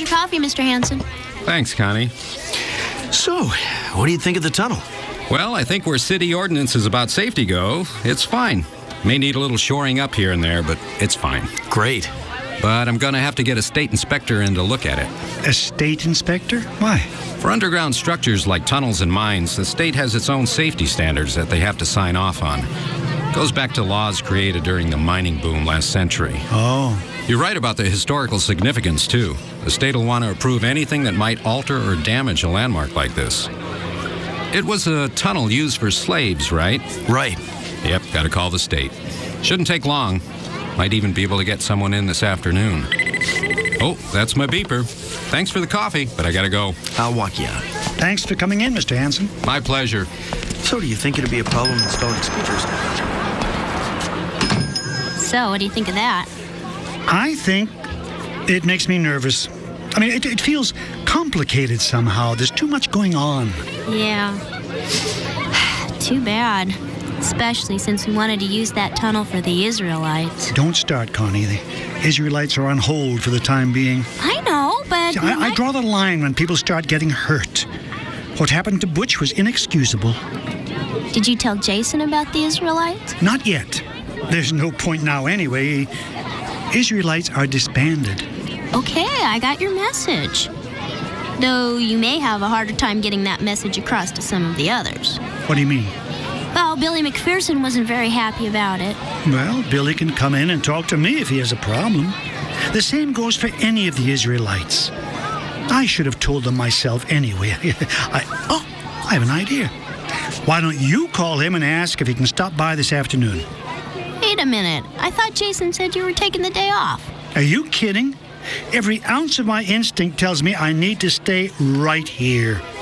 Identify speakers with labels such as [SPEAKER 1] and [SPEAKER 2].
[SPEAKER 1] your coffee, Mr. Hansen.
[SPEAKER 2] Thanks, Connie.
[SPEAKER 3] So, what do you think of the tunnel?
[SPEAKER 2] Well, I think where city ordinances about safety go, it's fine. May need a little shoring up here and there, but it's fine.
[SPEAKER 3] Great.
[SPEAKER 2] But I'm going to have to get a state inspector in to look at it.
[SPEAKER 4] A state inspector? Why?
[SPEAKER 2] For underground structures like tunnels and mines, the state has its own safety standards that they have to sign off on. Goes back to laws created during the mining boom last century.
[SPEAKER 4] Oh.
[SPEAKER 2] You're right about the historical significance, too. The state will want to approve anything that might alter or damage a landmark like this. It was a tunnel used for slaves, right?
[SPEAKER 3] Right.
[SPEAKER 2] Yep, got to call the state. Shouldn't take long. Might even be able to get someone in this afternoon. Oh, that's my beeper. Thanks for the coffee, but I got to go.
[SPEAKER 3] I'll walk you out.
[SPEAKER 4] Thanks for coming in, Mr. Hansen.
[SPEAKER 2] My pleasure.
[SPEAKER 3] So, do you think it'd be a problem installing speakers?
[SPEAKER 1] So, what do you think of that?
[SPEAKER 4] I think it makes me nervous. I mean, it feels complicated somehow. There's too much going on.
[SPEAKER 1] Yeah. Too bad. Especially since we wanted to use that tunnel for the Israelites.
[SPEAKER 4] Don't start, Connie. The Israelites are on hold for the time being.
[SPEAKER 1] I know, but...
[SPEAKER 4] I draw the line when people start getting hurt. What happened to Butch was inexcusable.
[SPEAKER 1] Did you tell Jason about the Israelites?
[SPEAKER 4] Not yet. There's no point now anyway. Israelites are disbanded.
[SPEAKER 1] Okay, I got your message. Though you may have a harder time getting that message across to some of the others.
[SPEAKER 4] What do you mean?
[SPEAKER 1] Well, Billy McPherson wasn't very happy about it.
[SPEAKER 4] Well, Billy can come in and talk to me if he has a problem. The same goes for any of the Israelites. I should have told them myself anyway. I have an idea. Why don't you call him and ask if he can stop by this afternoon?
[SPEAKER 1] Wait a minute. I thought Jason said you were taking the day off.
[SPEAKER 4] Are you kidding? Every ounce of my instinct tells me I need to stay right here.